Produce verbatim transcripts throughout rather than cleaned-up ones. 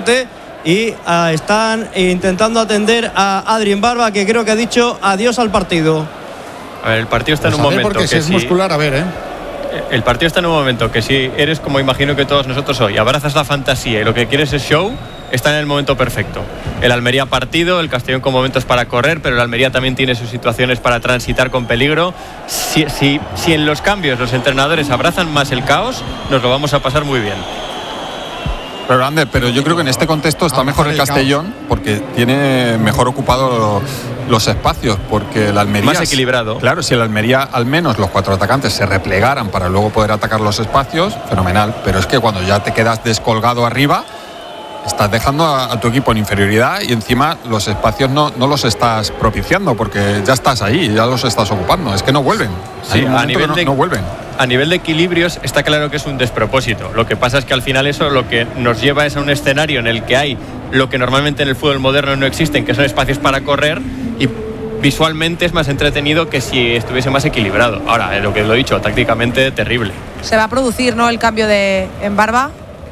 prácticamente, y uh, están intentando atender a Adrien Barba, que creo que ha dicho adiós al partido. A ver, el partido está pues en un momento porque que si es sí, muscular, a ver, ¿eh? El partido está en un momento que si eres, como imagino que todos nosotros hoy, abrazas la fantasía y lo que quieres es show, está en el momento perfecto. El Almería partido, el Castellón con momentos para correr, pero el Almería también tiene sus situaciones para transitar con peligro. Si, si, si en los cambios los entrenadores abrazan más el caos, nos lo vamos a pasar muy bien. Pero, Ander, pero yo creo que en este contexto está mejor el Castellón porque tiene mejor ocupado los espacios, porque el Almería... Más equilibrado. Claro, si el Almería al menos los cuatro atacantes se replegaran para luego poder atacar los espacios, fenomenal. Pero es que cuando ya te quedas descolgado arriba, estás dejando a, a tu equipo en inferioridad y encima los espacios no, no los estás propiciando porque ya estás ahí, ya los estás ocupando. Es que no vuelven. Sí, a nivel no, de... no vuelven. A nivel de equilibrios está claro que es un despropósito. Lo que pasa es que al final eso lo que nos lleva es a un escenario en el que hay lo que normalmente en el fútbol moderno no existen, que son espacios para correr, y visualmente es más entretenido que si estuviese más equilibrado. Ahora, lo que lo he dicho, tácticamente terrible. Se va a producir, ¿no?, el cambio de en Barba.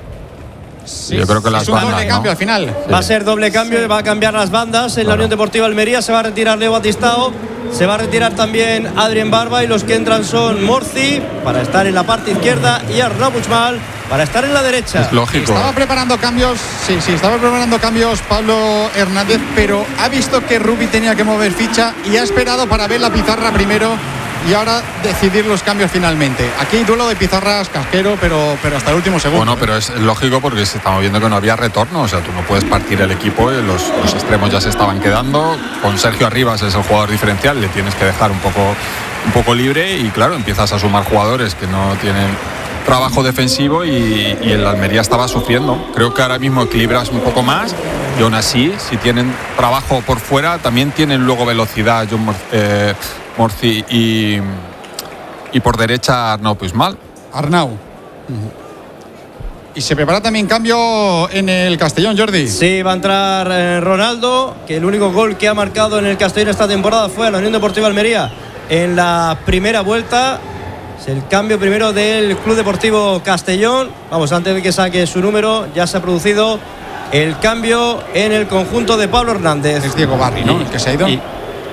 Sí, yo creo que las es un bandas, doble ¿no? cambio al final. Sí. Va a ser doble cambio, sí. Va a cambiar las bandas en claro. La Unión Deportiva Almería. Se va a retirar Leo Batistao, se va a retirar también Adrien Barba, y los que entran son Morci para estar en la parte izquierda y Arnau Puigmal para estar en la derecha. Es lógico. Estaba preparando cambios, sí, sí, estaba preparando cambios Pablo Hernández, pero ha visto que Rubi tenía que mover ficha y ha esperado para ver la pizarra primero y ahora decidir los cambios finalmente. Aquí duelo de pizarras casquero, pero, pero hasta el último segundo. Bueno, pero es lógico porque estamos viendo que no había retorno. O sea, tú no puedes partir el equipo, los, los extremos ya se estaban quedando. Con Sergio Arribas es el jugador diferencial, le tienes que dejar un poco, un poco libre y claro, empiezas a sumar jugadores que no tienen trabajo defensivo y, y el Almería estaba sufriendo. Creo que ahora mismo equilibras un poco más y aún así, si tienen trabajo por fuera, también tienen luego velocidad. John eh, Morci y, y por derecha Arnau Puigmal. Arnau. Uh-huh. Y se prepara también cambio en el Castellón, Jordi. Sí, va a entrar eh, Ronaldo, que el único gol que ha marcado en el Castellón esta temporada fue a la Unión Deportiva Almería en la primera vuelta. Es el cambio primero del Club Deportivo Castellón. Vamos, antes de que saque su número, ya se ha producido el cambio en el conjunto de Pablo Hernández. Es Diego Barri, ¿no? Y, el que se ha ido. Y,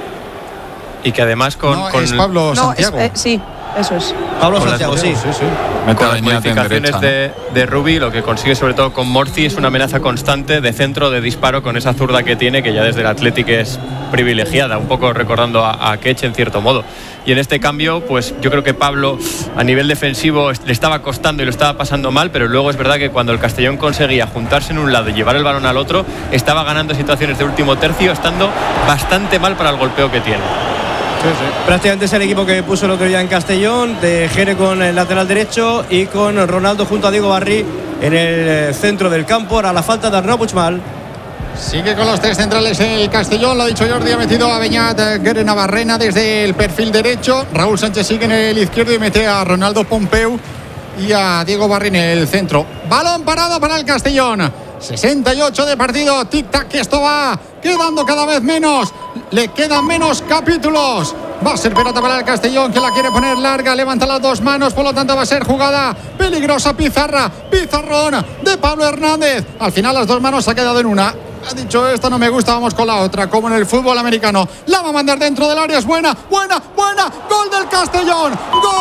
y que además con... No, con es Pablo no, Santiago. Es, eh, sí, eso es. Pablo Santiago, sí. sí, sí. Con las modificaciones de, de Rubi, lo que consigue sobre todo con Morci es una amenaza constante de centro, de disparo, con esa zurda que tiene, que ya desde el Athletic es privilegiada, un poco recordando a, a Kech en cierto modo. Y en este cambio, pues yo creo que Pablo a nivel defensivo le estaba costando y lo estaba pasando mal, pero luego es verdad que cuando el Castellón conseguía juntarse en un lado y llevar el balón al otro, estaba ganando situaciones de último tercio, estando bastante mal para el golpeo que tiene. Sí, sí. Prácticamente es el equipo que puso el otro día en Castellón, de Jere con el lateral derecho y con Ronaldo junto a Diego Barri en el centro del campo. Ahora la falta de Arnau Puigmal. Sigue con los tres centrales el Castellón, lo ha dicho Jordi, ha metido a Beñat Guerre Navarrena desde el perfil derecho. Raúl Sánchez sigue en el izquierdo y mete a Ronaldo Pompeu y a Diego Barri en el centro. Balón parado para el Castellón. sesenta y ocho de partido, tic-tac, que esto va quedando cada vez menos. Le quedan menos capítulos. Va a ser pelota para el Castellón, que la quiere poner larga, levanta las dos manos, por lo tanto va a ser jugada peligrosa. Pizarra, pizarrón de Pablo Hernández. Al final las dos manos se ha quedado en una. Ha dicho, esta no me gusta, vamos con la otra, como en el fútbol americano. La va a mandar dentro del área, es buena, buena, buena. Gol del Castellón.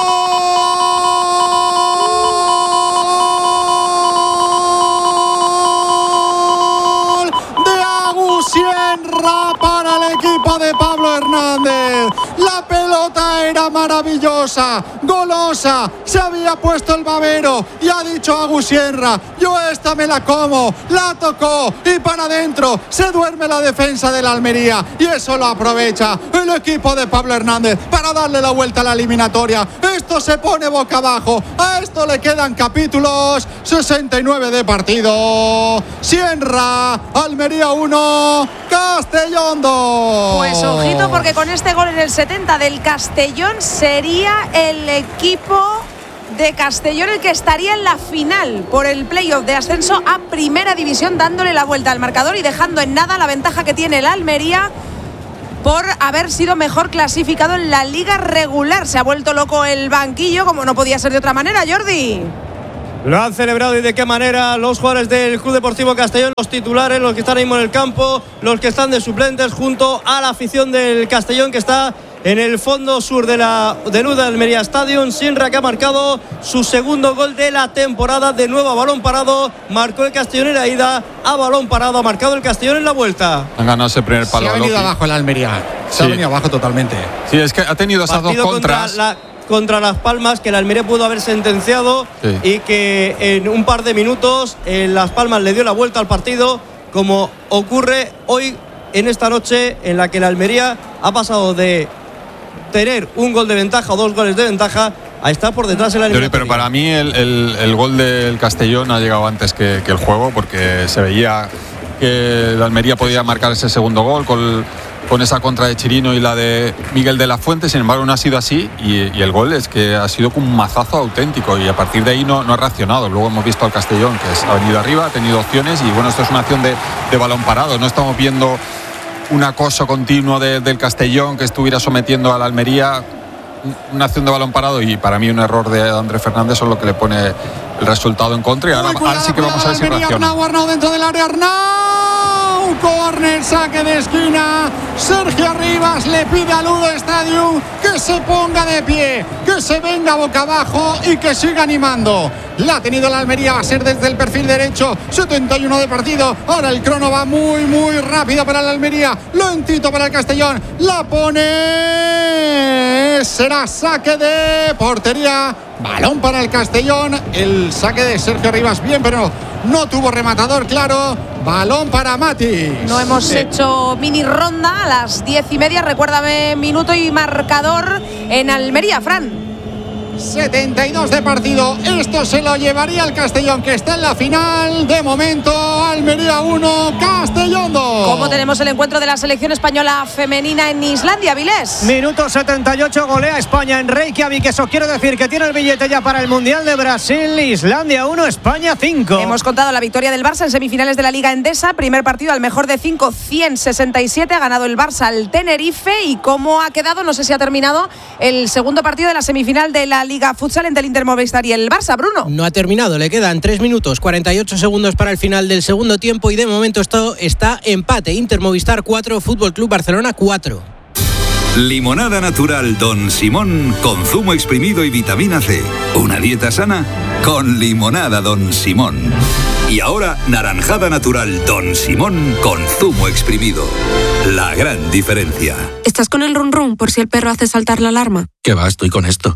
Gol de Agusienra para el equipo de Pablo Hernández. La pelota era maravillosa, golosa, se había puesto el babero y ha dicho Agusienra, yo esta me la como, la tocó y para adentro se duerme la defensa de la Almería y eso lo aprovecha el equipo de Pablo Hernández para darle la vuelta a la eliminatoria. Esto se pone boca abajo, a esto le quedan capítulos. Sesenta y nueve de partido. Sienra, Almería uno, Castellón dos. Pues ojito, porque con este gol en el setenta del Castellón sería el equipo de Castellón el que estaría en la final por el playoff de ascenso a Primera División, dándole la vuelta al marcador y dejando en nada la ventaja que tiene la Almería por haber sido mejor clasificado en la liga regular. Se ha vuelto loco el banquillo, como no podía ser de otra manera, Jordi. Lo han celebrado y de qué manera los jugadores del Club Deportivo Castellón, los titulares, los que están ahí mismo en el campo, los que están de suplentes, junto a la afición del Castellón que está en el fondo sur de la de Nuda Almería Stadium. Sinra, que ha marcado su segundo gol de la temporada, de nuevo a balón parado. Marcó el Castellón en la ida, a balón parado ha marcado el Castellón en la vuelta. Han ganado ese primer palo. Se ha venido abajo el Almería. Se sí. ha venido abajo totalmente. Sí, es que ha tenido esas Partido dos contras. Contra, la, contra Las Palmas, que el Almería pudo haber sentenciado, sí. y que en un par de minutos en Las Palmas le dio la vuelta al partido, como ocurre hoy en esta noche, en la que el Almería ha pasado de tener un gol de ventaja o dos goles de ventaja a estar por detrás en la eliminatoria. Pero para mí el, el, el gol del Castellón ha llegado antes que, que el juego, porque se veía que el Almería podía marcar ese segundo gol con, con esa contra de Chirino y la de Miguel de la Fuente. Sin embargo, no ha sido así, y, y el gol es que ha sido como un mazazo auténtico, y a partir de ahí no, no ha reaccionado. Luego hemos visto al Castellón, que es, ha venido arriba, ha tenido opciones, y bueno, esto es una acción de, de balón parado. No estamos viendo un acoso continuo de, del Castellón que estuviera sometiendo a la Almería. Una acción de balón parado, y para mí un error de Andrés Fernández es lo que le pone el resultado en contra. Y ahora, cuidado, ahora sí que vamos a ver si reacciona. Arnau, Arnau dentro del área, Arnau, córner, saque de esquina. Sergio Arribas le pide a Ludo Stadium que se ponga de pie, que se venga boca abajo y que siga animando. La ha tenido la Almería, va a ser desde el perfil derecho. setenta y uno de partido. Ahora el crono va muy, muy rápido para la Almería. Lentito para el Castellón. La pone. Será saque de portería. Balón para el Castellón. El saque de Sergio Rivas, bien, pero no tuvo rematador, claro. Balón para Matis. No hemos eh. hecho mini ronda a las diez y media. Recuérdame minuto y marcador en Almería, Fran. setenta y dos de partido. Esto se lo llevaría el Castellón, que está en la final. De momento, Almería uno, Castellón dos. ¿Cómo tenemos el encuentro de la selección española femenina en Islandia, Vilés? Minuto setenta y ocho, golea España en Reykjavik. Eso quiere decir que tiene el billete ya para el Mundial de Brasil. Islandia uno, España cinco. Hemos contado la victoria del Barça en semifinales de la Liga Endesa. Primer partido al mejor de cinco, ciento sesenta y siete. Ha ganado el Barça al Tenerife. ¿Y cómo ha quedado? No sé si ha terminado el segundo partido de la semifinal de la Liga Futsal entre el Inter Movistar y el Barça, Bruno. No ha terminado, le quedan tres minutos cuarenta y ocho segundos para el final del segundo tiempo, y de momento esto está empate. Inter Movistar cuatro, Fútbol Club Barcelona cuatro. Limonada natural Don Simón con zumo exprimido y vitamina C. Una dieta sana con limonada Don Simón. Y ahora naranjada natural Don Simón con zumo exprimido. La gran diferencia. ¿Estás con el run run por si el perro hace saltar la alarma? ¿Qué va? Estoy con esto.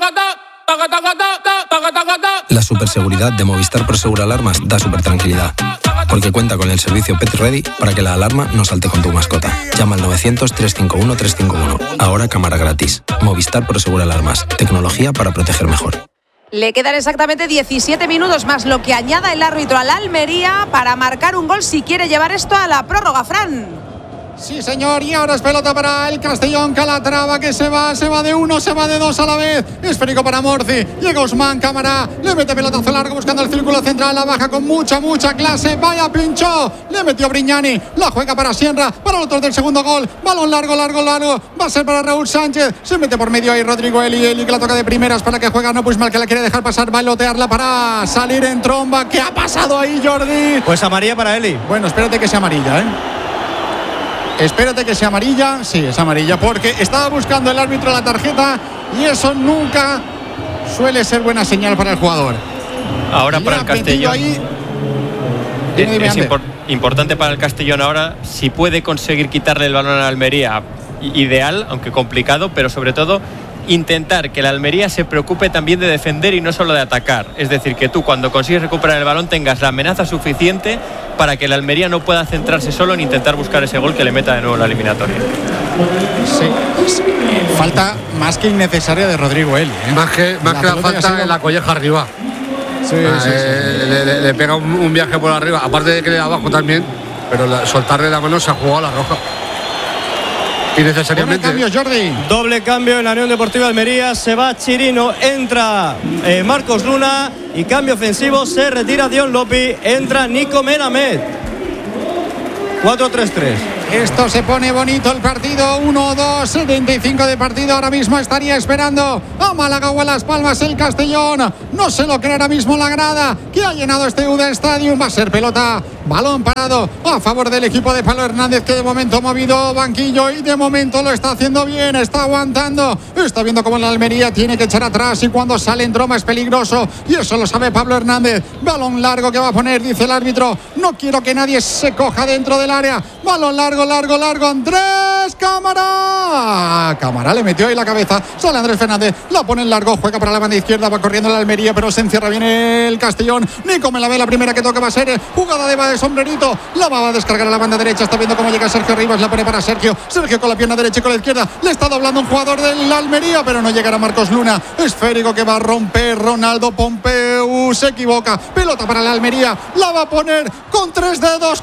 La superseguridad de Movistar Prosegur Alarmas da super tranquilidad, porque cuenta con el servicio Pet Ready para que la alarma no salte con tu mascota. Llama al novecientos, trescientos cincuenta y uno, trescientos cincuenta y uno. Ahora cámara gratis. Movistar Prosegur Alarmas. Tecnología para proteger mejor. Le quedan exactamente diecisiete minutos más lo que añada el árbitro a la Almería para marcar un gol si quiere llevar esto a la prórroga, Fran. Sí, señor, y ahora es pelota para el Castellón. Calatrava, que se va, se va de uno, se va de dos a la vez. Esférico para Morci, llega Usman, cámara, le mete pelotazo largo buscando el círculo central, la baja con mucha, mucha clase. Vaya pinchó, le metió Brignani, la juega para Sierra, para los dos del segundo gol. Balón largo, largo, largo, va a ser para Raúl Sánchez, se mete por medio ahí Rodrigo Eli, Eli que la toca de primeras para que juega No Puigmal, que la quiere dejar pasar, bailotearla para salir en tromba. ¿Qué ha pasado ahí, Jordi? Pues amarilla para Eli. Bueno, espérate que sea amarilla, ¿eh? Espérate que sea amarilla. Sí, es amarilla, porque estaba buscando el árbitro la tarjeta, y eso nunca suele ser buena señal para el jugador. Ahora para el Castellón ahí... es, es impor importante para el Castellón ahora, si puede conseguir quitarle el balón a la Almería, ideal, aunque complicado, pero sobre todo intentar que la Almería se preocupe también de defender y no solo de atacar. Es decir, que tú cuando consigues recuperar el balón tengas la amenaza suficiente para que la Almería no pueda centrarse solo en intentar buscar ese gol que le meta de nuevo en la eliminatoria. Sí, sí. Falta más que innecesaria de Rodrigo Eli, ¿eh? Más que, más la que la falta sido... en la colleja arriba. Sí, ah, sí, eh, sí. Le, le, le pega un, un viaje por arriba, aparte de que le da abajo también, pero la, soltarle la mano se ha jugado a la roja. Innecesariamente. Doble cambio, Jordi. Doble cambio en la Unión Deportiva Almería. Se va Chirino, entra eh, Marcos Luna, y cambio ofensivo, se retira Dion Lopi, entra Nico Melamed. cuatro tres tres. Esto se pone bonito el partido. uno dos, setenta y cinco de partido. Ahora mismo estaría esperando a Málaga o a Las Palmas el Castellón. No se lo cree ahora mismo la grada que ha llenado este U D A Stadium. Va a ser pelota, balón parado a favor del equipo de Pablo Hernández, que de momento ha movido banquillo y de momento lo está haciendo bien. Está aguantando. Está viendo cómo la Almería tiene que echar atrás y cuando sale en troma es peligroso. Y eso lo sabe Pablo Hernández. Balón largo que va a poner, dice el árbitro. No quiero que nadie se coja dentro del área. Balón largo, largo, largo. Andrés Cámara. Cámara le metió ahí la cabeza. Sale Andrés Fernández. La pone en largo. Juega para la banda izquierda. Va corriendo la Almería, pero se encierra bien el Castellón. Nico me la ve. La primera que toca va a ser jugada de, de sombrerito. La va a descargar a la banda derecha. Está viendo cómo llega Sergio Rivas. La pone para Sergio. Sergio con la pierna derecha y con la izquierda. Le está doblando un jugador de la Almería, pero no llegará Marcos Luna. Esférico que va a romper Ronaldo Pompeu. Se equivoca. Pelota para la Almería. La va a poner con tres dedos.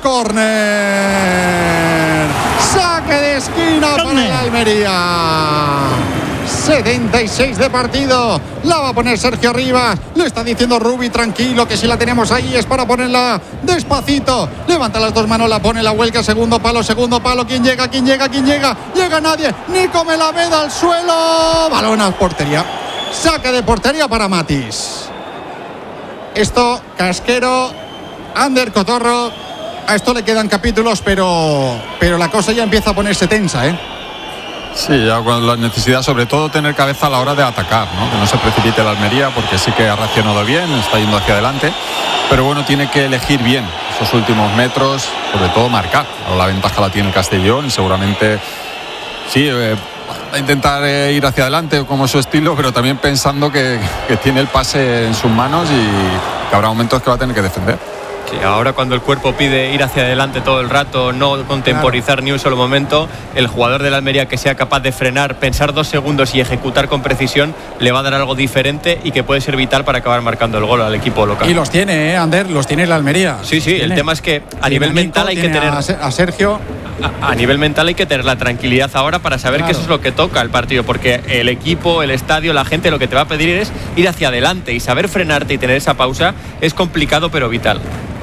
Córner. Saque de esquina para la Almería. setenta y seis de partido. La va a poner Sergio Rivas. Le está diciendo Rubi, tranquilo, que si la tenemos ahí es para ponerla despacito. Levanta las dos manos, la pone, la vuelca. Segundo palo, segundo palo. ¿Quién llega? ¿Quién llega? ¿Quién llega? Llega nadie. Nico Melaveda al suelo. Balón a portería. Saque de portería para Matis. Esto, Casquero, Ander Cotorro. A esto le quedan capítulos, pero, pero la cosa ya empieza a ponerse tensa, ¿eh? Sí, ya con la necesidad, sobre todo, tener cabeza a la hora de atacar, ¿no? Que no se precipite la Almería, porque sí que ha reaccionado bien, está yendo hacia adelante, pero bueno, tiene que elegir bien esos últimos metros, sobre todo marcar. Ahora la ventaja la tiene el Castellón, seguramente sí, eh, va a intentar eh, ir hacia adelante como es su estilo, pero también pensando que, que tiene el pase en sus manos y que habrá momentos que va a tener que defender. Sí, ahora cuando el cuerpo pide ir hacia adelante todo el rato, no contemporizar claro. ni un solo momento, el jugador de la Almería que sea capaz de frenar, pensar dos segundos y ejecutar con precisión, le va a dar algo diferente y que puede ser vital para acabar marcando el gol al equipo local. Y los tiene, ¿eh, Ander? Los tiene la Almería. Sí, sí, el tema es que a nivel mental hay que tener... A Sergio... A, a nivel mental hay que tener la tranquilidad ahora para saber claro. que eso es lo que toca el partido, porque el equipo, el estadio, la gente lo que te va a pedir es ir hacia adelante y saber frenarte y tener esa pausa es complicado pero vital.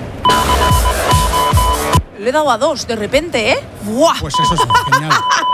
Le he dado a dos de repente, ¿eh? ¡Buah! Pues eso es genial.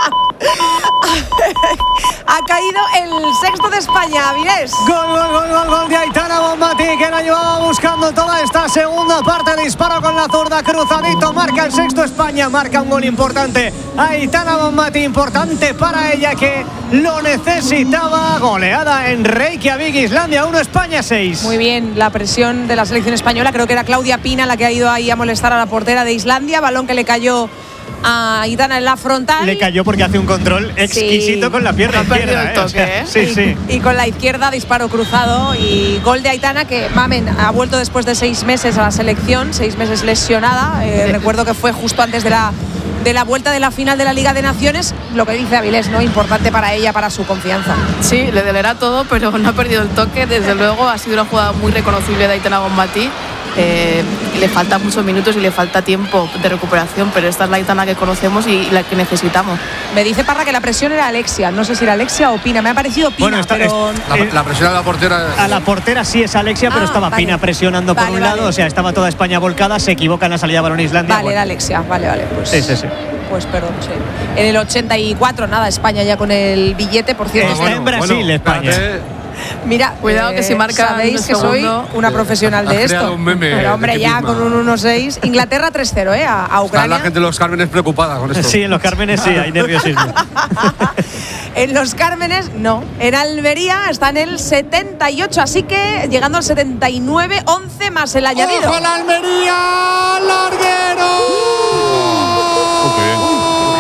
Ha caído el sexto de España, Avilés. Gol, gol, gol, gol, gol de Aitana Bonmatí, que la llevaba buscando toda esta segunda parte. Disparo con la zurda, cruzadito, marca el sexto España, marca un gol importante. Aitana Bonmatí, importante para ella, que lo necesitaba. Goleada en Reykjavik, Islandia uno, España seis. Muy bien, la presión de la selección española. Creo que era Claudia Pina la que ha ido ahí a molestar a la portera de Islandia. Balón que le cayó a Aitana en la frontal. Le cayó porque hace un control exquisito sí, con la pierna izquierda. El toque, ¿eh? O sea, ¿eh? Sí, y, sí. Y con la izquierda, disparo cruzado y gol de Aitana, que Mamen ha vuelto después de seis meses a la selección, seis meses lesionada. Eh, recuerdo que fue justo antes de la de la vuelta de la final de la Liga de Naciones. Lo que dice Avilés, ¿no? Importante para ella, para su confianza. Sí, le dolerá todo, pero no ha perdido el toque. Desde luego ha sido una jugada muy reconocible de Aitana Bonmatí. Eh, le faltan muchos minutos y le falta tiempo de recuperación, pero esta es la Aitana que conocemos y la que necesitamos. Me dice Parra que la presión era Alexia, no sé si era Alexia o Pina, me ha parecido Pina. Bueno, está, pero... es, la, la presión a la portera. A la portera sí es Alexia, ah, pero estaba vale. Pina presionando por vale, un lado, vale. O sea, estaba toda España volcada, se equivoca en la salida balón Islandia. Vale, bueno. Era Alexia, vale, vale, pues. Sí, sí, sí. Pues perdón, sí. En el ochenta y cuatro, nada, España ya con el billete, por cierto. Está bueno, en Brasil, bueno, España. Espérate. Mira, cuidado, eh, que si marca sabéis que soy una profesional de esto. Un meme pero hombre, ya misma. con un uno seis. Inglaterra tres cero, ¿eh? A, a Ucrania. Está la gente de los Cármenes preocupada con esto. Sí, en los Cármenes sí, hay nerviosismo. En los Cármenes no. En Almería está en el setenta y ocho, así que llegando al setenta y nueve, once más el añadido. ¡Ojo a la Almería! ¡Larguero! Uh, qué bien.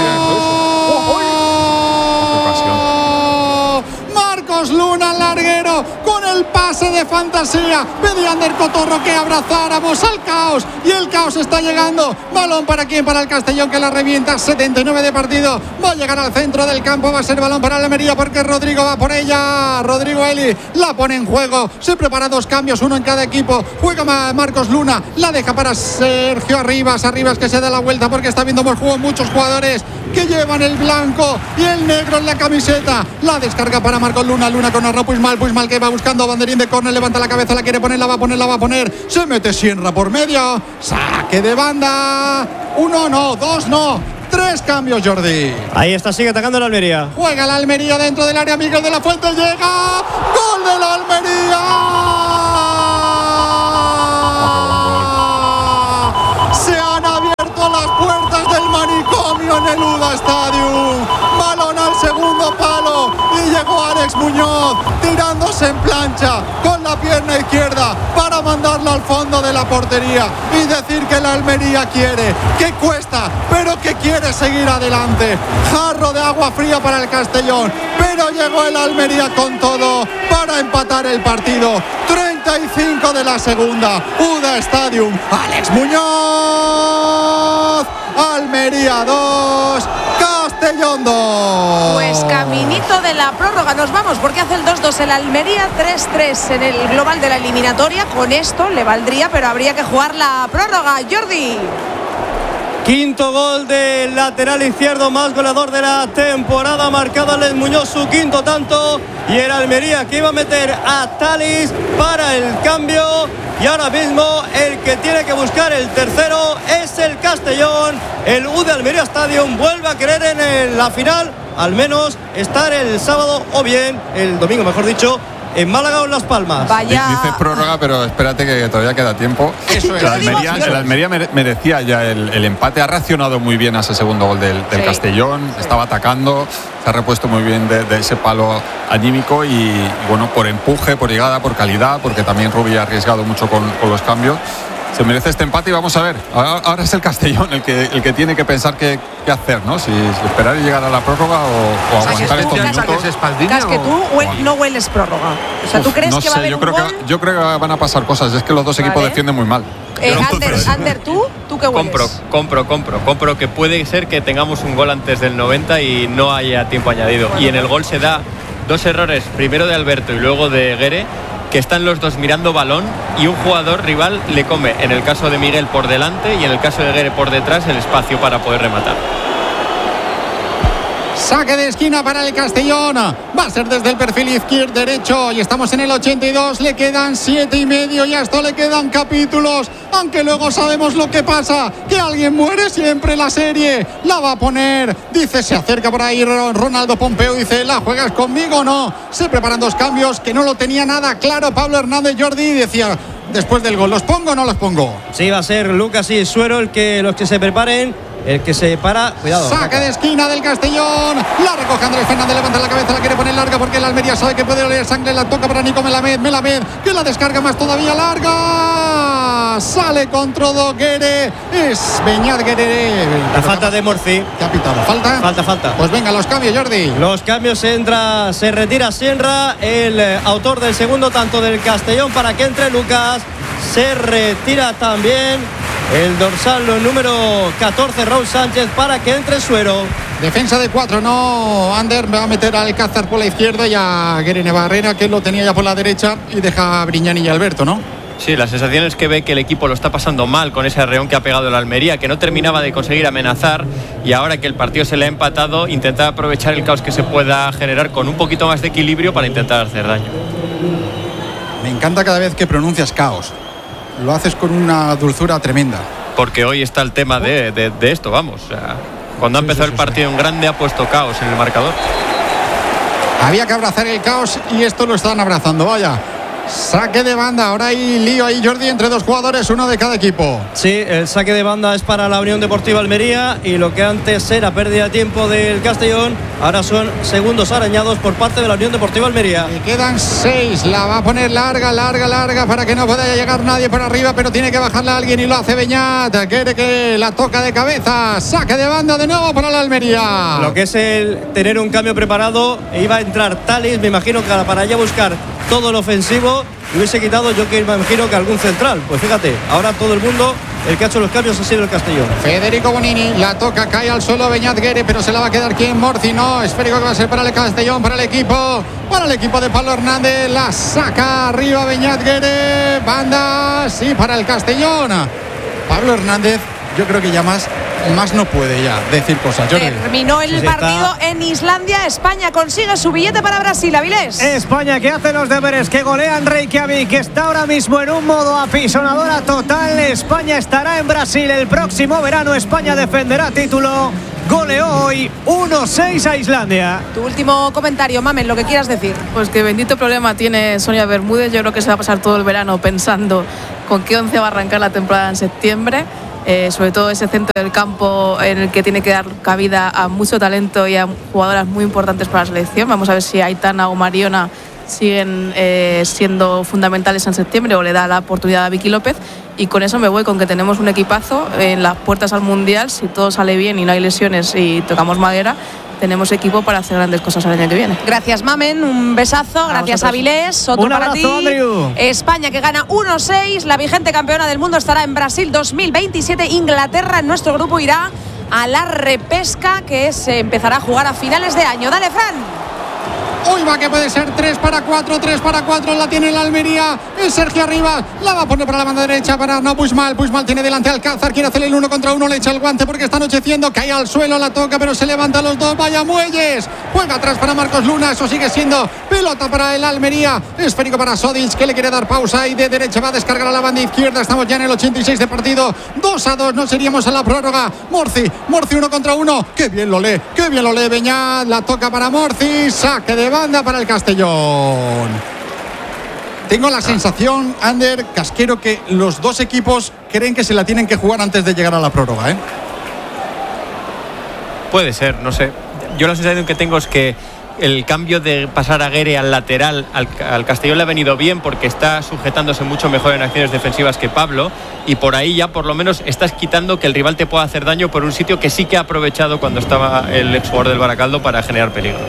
Marcos Luna, larguero, con el pase de fantasía. Pedía Ander Cotorro que abrazáramos al caos. Y el caos está llegando. Balón para quién, para el Castellón, que la revienta. setenta y nueve de partido. Va a llegar al centro del campo. Va a ser balón para la Almería porque Rodrigo va por ella. Rodrigo Eli la pone en juego. Se prepara dos cambios, uno en cada equipo. Juega Marcos Luna. La deja para Sergio Arribas. Arribas que se da la vuelta porque está viendo muchos jugadores que llevan el blanco y el negro en la camiseta. La descarga para Marcos Luna. Luna con Arro Puigmal. Puigmal que va buscando banderín de córner. Levanta la cabeza, la quiere poner, la va a poner, la va a poner. Se mete Sienra por medio. Saque de banda. Uno no, dos no. Tres cambios, Jordi. Ahí está, sigue atacando el Almería. Juega el Almería dentro del área. Miguel de la Fuente llega. ¡Gol del Almería! Se han abierto las puertas del manicomio en el U D A Stadium. Balón al segundo palo y llegó Alex Muñoz tirándose en plancha con la pierna izquierda para mandarlo al fondo de la portería y decir que la Almería quiere, que cuesta, pero que quiere seguir adelante. Jarro de agua fría para el Castellón, pero llegó el Almería con todo para empatar el partido. treinta y cinco de la segunda, U D A Stadium. Alex Muñoz. Almería dos, Castellón dos. Pues caminito de la prórroga nos vamos, porque hace el dos dos el Almería, tres tres en el global de la eliminatoria. Con esto le valdría, pero habría que jugar la prórroga. Jordi. Quinto gol del lateral izquierdo más goleador de la temporada, marcado Alex Muñoz, su quinto tanto, y el Almería que iba a meter a Talis para el cambio, y ahora mismo el que tiene que buscar el tercero es el Castellón. El U D A Almería Stadium vuelve a querer en el, la final, al menos estar el sábado o bien el domingo, mejor dicho, en Málaga o en Las Palmas. Vaya. Dice prórroga, pero espérate que todavía queda tiempo. Eso es. El Almería, el Almería merecía ya el, el empate. Ha reaccionado muy bien a ese segundo gol del, del sí. Castellón. Sí. Estaba atacando, se ha repuesto muy bien de, de ese palo anímico y, y bueno, por empuje, por llegada, por calidad, porque también Rubí ha arriesgado mucho con, con los cambios. Se merece este empate y vamos a ver. Ahora, ahora es el Castellón el que, el que tiene que pensar qué, qué hacer, ¿no? Si, si esperar y llegar a la prórroga o, o aguantar estos minutos. Es que tú huel, no hueles prórroga. O sea, ¿tú Uf, crees no que sé, va a haber yo un creo gol? Que, yo creo que van a pasar cosas. Es que los dos vale. equipos defienden muy mal. Eh, Ander, Ander, ¿tú? ¿Tú qué hueles? Compro, compro, compro. Compro que puede ser que tengamos un gol antes del noventa y no haya tiempo añadido. Bueno. Y en el gol se da dos errores, primero de Alberto y luego de Guere, que están los dos mirando balón y un jugador rival le come, en el caso de Miguel por delante y en el caso de Guere por detrás, el espacio para poder rematar. Saque de esquina para el Castellón. Va a ser desde el perfil izquierdo derecho. Y estamos en el ochenta y dos. Le quedan siete y medio. Y a esto le quedan capítulos. Aunque luego sabemos lo que pasa. Que alguien muere siempre la serie. La va a poner. Dice, se acerca por ahí Ronaldo Pompeu. Dice, ¿la juegas conmigo o no? Se preparan dos cambios que no lo tenía nada claro Pablo Hernández. Jordi decía, después del gol, ¿los pongo o no los pongo? Sí, va a ser Lucas y Suero el que, los que se preparen. El que se para, cuidado. Saque de esquina del Castellón. La recoge Andrés Fernández, levanta la cabeza, la quiere poner larga porque el Almería sabe que puede oler sangre. La toca para Nico Melamed. Melamed que la descarga más todavía larga. Sale con todo Guere. Es Beñat Guere. La falta de Morci. ¿Qué ha pitado? ¿Falta? Falta, falta. Pues venga, los cambios, Jordi. Los cambios, entra, se retira Sienra, el eh, autor del segundo tanto del Castellón, para que entre Lucas. Se retira también el dorsal número catorce, Raúl Sánchez, para que entre Suero. Defensa de cuatro, no. Ander va a meter al Alcázar por la izquierda y a Guerine Barrera, que lo tenía ya por la derecha, y deja a Briñani y Alberto, ¿no? Sí, la sensación es que ve que el equipo lo está pasando mal con ese arreón que ha pegado el Almería, que no terminaba de conseguir amenazar, y ahora que el partido se le ha empatado, intenta aprovechar el caos que se pueda generar con un poquito más de equilibrio para intentar hacer daño. Me encanta cada vez que pronuncias caos. Lo haces con una dulzura tremenda. Porque hoy está el tema de, de, de esto, vamos. O sea, cuando ha empezado sí, sí, el partido sí. en grande ha puesto caos en el marcador. Había que abrazar el caos y esto lo están abrazando, vaya. Saque de banda, ahora hay lío ahí, Jordi, entre dos jugadores, uno de cada equipo. Sí, el saque de banda es para la Unión Deportiva Almería, y lo que antes era pérdida de tiempo del Castellón, ahora son segundos arañados por parte de la Unión Deportiva Almería. Le quedan seis, la va a poner larga, larga, larga, para que no pueda llegar nadie por arriba, pero tiene que bajarla alguien y lo hace Beñat. Quiere que la toca de cabeza, saque de banda de nuevo para la Almería. Lo que es el tener un cambio preparado, iba a entrar Talis, me imagino que para allá buscar todo lo ofensivo, y hubiese quitado, yo que me imagino que algún central. Pues fíjate, ahora todo el mundo, el que ha hecho los cambios ha sido el Castellón. Federico Bonini, la toca, cae al suelo Beñat Guere, pero se la va a quedar quien, Morci, no, esférico que va a ser para el Castellón, para el equipo, para el equipo de Pablo Hernández, la saca arriba Beñat Guere, banda, sí, para el Castellón. Pablo Hernández, yo creo que ya más más no puede ya decir cosas. Terminó el sí, partido está. en Islandia. España consigue su billete para Brasil, Avilés. España que hace los deberes, que golean Reykjavik, que está ahora mismo en un modo apisonadora total. España estará en Brasil el próximo verano. España defenderá título goleó hoy uno seis a Islandia. Tu último comentario, Mamen, lo que quieras decir. Pues que bendito problema tiene Sonia Bermúdez. Yo creo que se va a pasar todo el verano pensando con qué once va a arrancar la temporada en septiembre. Eh, sobre todo ese centro del campo en el que tiene que dar cabida a mucho talento y a jugadoras muy importantes para la selección. Vamos a ver si Aitana o Mariona siguen eh, siendo fundamentales en septiembre o le da la oportunidad a Vicky López. Y con eso me voy, con que tenemos un equipazo en las puertas al Mundial. Si todo sale bien y no hay lesiones y tocamos madera, tenemos equipo para hacer grandes cosas el año que viene. Gracias, Mamen, un besazo. Gracias, Avilés, otro un para abrazo, ti. Andrew. España que gana uno seis, la vigente campeona del mundo estará en Brasil dos mil veintisiete. Inglaterra en nuestro grupo irá a la repesca, que se empezará a jugar a finales de año. Dale, Fran. Hoy va que puede ser tres para cuatro, tres para cuatro, la tiene la Almería, es Sergio Arribas, la va a poner para la banda derecha para no Puigmal, Puigmal tiene delante al Alcázar, quiere hacer el uno contra uno, le echa el guante porque está anocheciendo, cae al suelo, la toca pero se levanta los dos, vaya Muelles, juega atrás para Marcos Luna, eso sigue siendo pelota para el Almería, esférico para Sodic que le quiere dar pausa y de derecha va a descargar a la banda izquierda, estamos ya en el ochenta y seis de partido, dos a dos, no seríamos a la prórroga, Morci, Morci uno contra uno, qué bien lo lee, qué bien lo lee Beñat, la toca para Morci, saque de banda para el Castellón. Tengo la sensación, Ander, Casquero, que los dos equipos creen que se la tienen que jugar antes de llegar a la prórroga, ¿eh? Puede ser, no sé. Yo la sensación que tengo es que el cambio de pasar a Guere al lateral al, al Castellón le ha venido bien porque está sujetándose mucho mejor en acciones defensivas que Pablo, y por ahí ya por lo menos estás quitando que el rival te pueda hacer daño por un sitio que sí que ha aprovechado cuando estaba el exjugador del Baracaldo para generar peligro.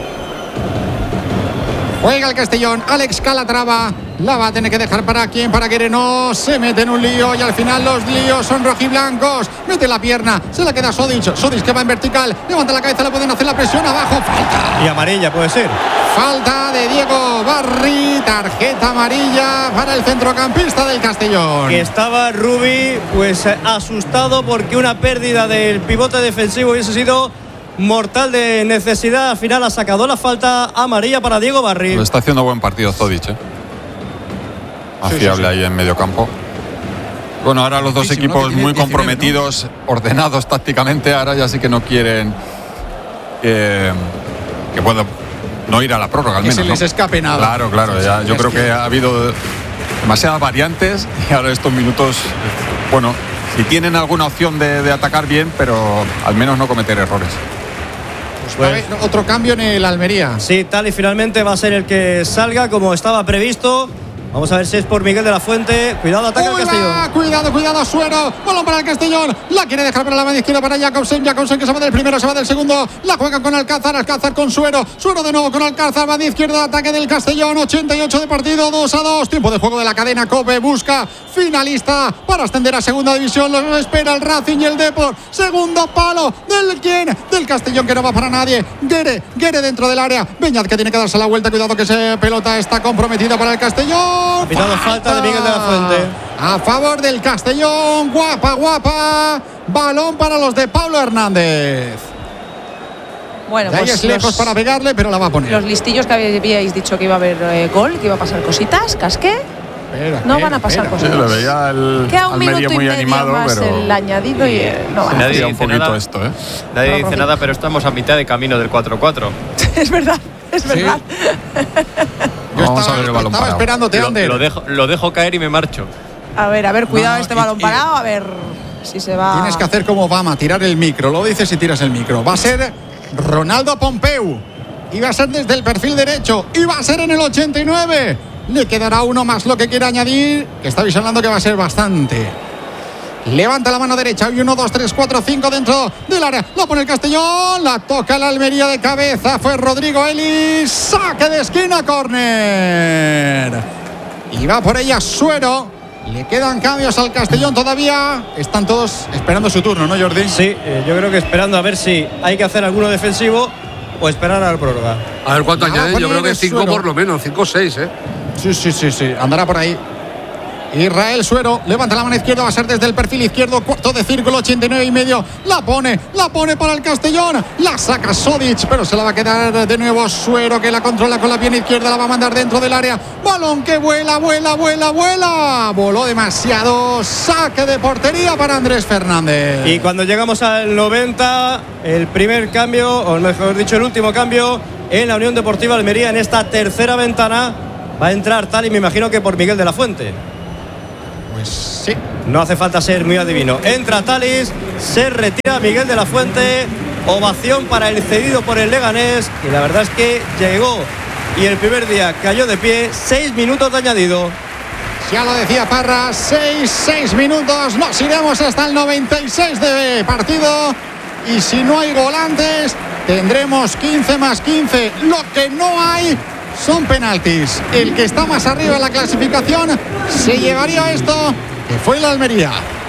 Juega el Castellón, Alex Calatrava, la va a tener que dejar para quien, para que no se mete en un lío y al final los líos son rojiblancos. Mete la pierna, se la queda Sodic, Sodic que va en vertical, levanta la cabeza, le pueden hacer la presión abajo, falta. Y amarilla puede ser. Falta de Diego Barri, tarjeta amarilla para el centrocampista del Castellón. Que estaba Rubi pues asustado porque una pérdida del pivote defensivo hubiese sido mortal de necesidad. Al final ha sacado la falta amarilla para Diego Barri. Lo está haciendo buen partido Sodic, ¿eh? Más fiable ahí en medio campo. Bueno, ahora los dos equipos muy comprometidos, ordenados tácticamente. Ahora ya sí que no quieren que, que pueda no ir a la prórroga, al menos. Que se les ¿no? escape nada. Claro, claro. Ya, yo creo que ha habido demasiadas variantes y ahora estos minutos, bueno, si tienen alguna opción de, de atacar bien, pero al menos no cometer errores. Pues, otro cambio en el Almería. Sí, tal y finalmente va a ser el que salga como estaba previsto. Vamos a ver si es por Miguel de la Fuente. Cuidado, ataca el Castellón. Cuidado, cuidado, Suero. Balón para el Castellón. La quiere dejar para la banda izquierda para Jacobsen. Jacobsen que se va del primero, se va del segundo. La juega con Alcázar. Alcázar con Suero. Suero de nuevo con Alcázar. Banda izquierda, ataque del Castellón. ochenta y ocho de partido, dos a dos. Tiempo de juego de la cadena COPE. Busca finalista para ascender a segunda división. Lo espera el Racing y el Depor. Segundo palo del quién? Del Castellón, que no va para nadie. Guere, Guere dentro del área. Beñat que tiene que darse la vuelta. Cuidado que esa pelota está comprometida para el Castellón. Pitado falta de Miguel de la Fuente. A favor del Castellón. Guapa, guapa. Balón para los de Pablo Hernández. Bueno, de ahí pues es lejos los, para pegarle, pero la va a poner. Los listillos que habíais dicho que iba a haber eh, gol, que iba a pasar cositas, Casque. Espera, no espera, van a pasar espera. cositas. Sí, lo veía el Queda un Almería minuto muy y medio animado, más pero el añadido y eh, no van a Nadie nadie un dice poquito nada. esto, ¿eh? Nadie dice nada, pero estamos a mitad de camino del cuatro cuatro. Es verdad, es verdad. Yo Vamos estaba, a ver el balón estaba parado. esperándote, Lo, Ander. lo dejo, lo dejo caer y me marcho. A ver, a ver, cuidado No, este y- balón y- parado, a ver si se va. Tienes que hacer como Obama, tirar el micro. Lo dices y tiras el micro. Va a ser Ronaldo Pompeu. Y va a ser desde el perfil derecho. Y va a ser en el ochenta y nueve. Le quedará uno más lo que quiera añadir, que está visionando que va a ser bastante. Levanta la mano derecha. Y uno, dos, tres, cuatro, cinco dentro del área. La pone el Castellón. La toca la Almería de cabeza. Fue Rodrigo Ellis. Saque de esquina, córner. Y va por ella Suero. Le quedan cambios al Castellón todavía. Están todos esperando su turno, ¿no, Jordi? Sí, eh, yo creo que esperando a ver si hay que hacer alguno defensivo o esperar a la prórroga. A ver cuánto La va a añaden. Yo poner creo que el cinco suelo. por lo menos, cinco o seis, ¿eh? Sí, sí, sí, sí. Andará por ahí. Israel Suero levanta la mano izquierda, va a ser desde el perfil izquierdo, cuarto de círculo, ochenta y nueve y medio. La pone, la pone para el Castellón. La saca Sodic, pero se la va a quedar de nuevo Suero, que la controla con la pierna izquierda, la va a mandar dentro del área. Balón que vuela, vuela, vuela, vuela. Voló demasiado. Saque de portería para Andrés Fernández. Y cuando llegamos al noventa, el primer cambio, o mejor dicho, el último cambio en la Unión Deportiva Almería en esta tercera ventana, va a entrar tal y me imagino que por Miguel de la Fuente. Pues sí. No hace falta ser muy adivino. Entra Talis, se retira Miguel de la Fuente. Ovación para el cedido por el Leganés. Y la verdad es que llegó y el primer día cayó de pie. Seis minutos de añadido. Ya lo decía Parra, seis, seis minutos. Nos iremos hasta el noventa y seis de partido. Y si no hay gol antes, tendremos quince más quince. Lo que no hay son penaltis. El que está más arriba en la clasificación se llevaría esto, que fue la Almería.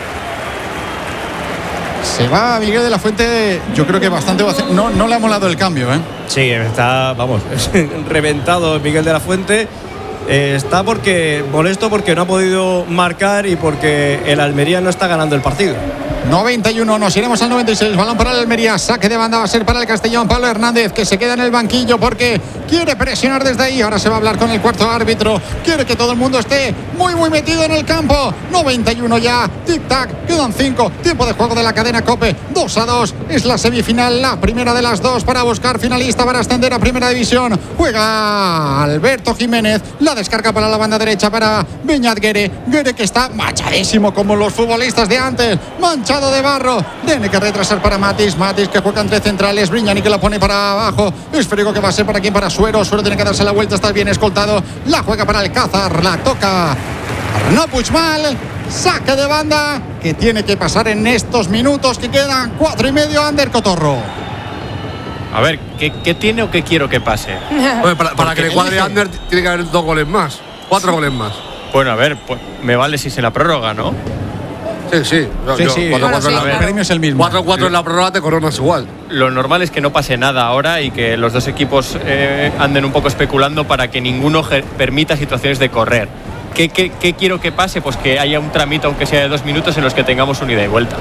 Se va Miguel de la Fuente, yo creo que bastante vacío. No, no le ha molado el cambio, ¿eh? Sí, está, vamos, reventado Miguel de la Fuente. Eh, está porque molesto porque no ha podido marcar y porque el Almería no está ganando el partido. noventa y uno, nos iremos al noventa y seis. Balón para el Almería, saque de banda va a ser para el Castellón. Pablo Hernández, que se queda en el banquillo porque quiere presionar desde ahí. Ahora se va a hablar con el cuarto árbitro. Quiere que todo el mundo esté muy muy metido en el campo. noventa y uno ya, tic tac, quedan cinco. Tiempo de juego de la cadena COPE. dos a dos, es la semifinal, la primera de las dos para buscar finalista para ascender a primera división. Juega Alberto Jiménez, la descarga para la banda derecha para Beñat Guere. Guere que está manchadísimo como los futbolistas de antes. Mancha de barro, tiene que retrasar para Matis, Matis que juega entre centrales, Brignani que la pone para abajo, esférico que va a ser para quien, para Suero, Suero tiene que darse la vuelta, está bien escoltado, la juega para Alcázar, la toca Arnaud Puigmal, saque de banda que tiene que pasar en estos minutos que quedan cuatro y medio. Ander Cotorro. A ver, ¿qué, qué tiene o qué quiero que pase? Bueno, para, para que le cuadre a Ander tiene que haber dos goles más, cuatro goles más. Bueno, a ver, pues me vale si se la prórroga, ¿no? Sí, sí. sí, sí. cuatro cuatro sí, el premio es el mismo. cuatro cuatro en la prórroga te coronas igual. Lo normal es que no pase nada ahora y que los dos equipos eh, anden un poco especulando para que ninguno permita situaciones de correr. ¿Qué, qué, ¿Qué quiero que pase? Pues que haya un tramito, aunque sea de dos minutos, en los que tengamos un ida y vuelta.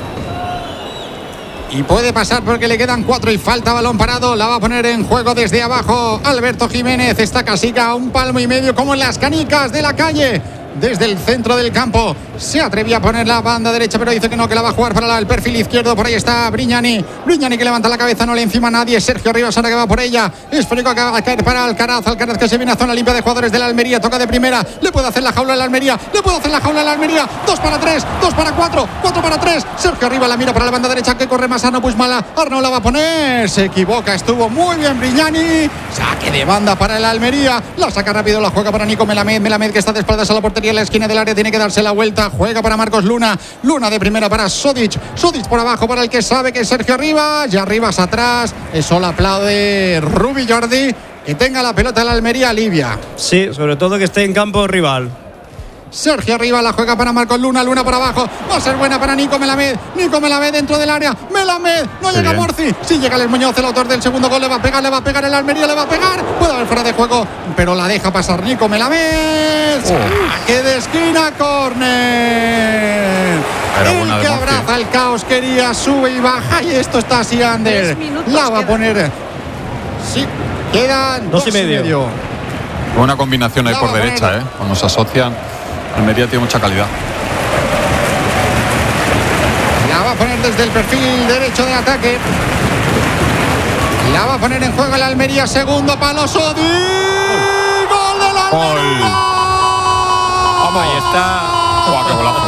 Y puede pasar porque le quedan cuatro y falta balón parado. La va a poner en juego desde abajo Alberto Jiménez. Está casi a un palmo y medio como en las canicas de la calle. Desde el centro del campo se atrevía a poner la banda derecha, pero dice que no, que la va a jugar para el perfil izquierdo. Por ahí está Brignani, Brignani que levanta la cabeza, no le encima a nadie. Sergio Rivas ahora que va por ella, esférico que va a caer para Alcaraz, Alcaraz que se viene a zona limpia de jugadores de la Almería, toca de primera, le puede hacer la jaula a la Almería, le puede hacer la jaula a la Almería, dos para tres, dos para cuatro, cuatro para tres. Sergio Rivas la mira para la banda derecha, que corre más Arnaud Puigmal, Arnaud la va a poner, se equivoca, estuvo muy bien Brignani, saque de banda para el Almería, la saca rápido, la juega para Nico Melamed, Melamed que está de espaldas a la portería en la esquina del área, tiene que darse la vuelta, juega para Marcos Luna, Luna de primera para Sodic, Sodic por abajo para el que sabe que es Sergio Rivas, ya Rivas atrás, eso la aplaude Rubi Jordi, que tenga la pelota la Almería alivia. Sí, sobre todo que esté en campo rival. Sergio Rivas la juega para Marcos Luna, Luna por abajo, va a ser buena para Nico Melamed, Nico Melamed dentro del área, Melamed, no llega Morci, si llega el Muñoz, el autor del segundo gol, le va a pegar, le va a pegar el Almería, le va a pegar, puede haber fuera de juego, pero la deja pasar Nico Melamed, oh. Que de esquina, córner, el que abraza el caos, quería, sube y baja, y esto está así, Ander, la va a poner, sí, quedan dos, dos y medio. medio. Buena combinación ahí por derecha, ¿eh? Cuando se asocian. Almería tiene mucha calidad. La va a poner desde el perfil derecho de ataque. La va a poner en juego el Almería. Segundo palo, Sodi. ¡Gol del Almería! Ahí está. ¡Guau, qué golazo!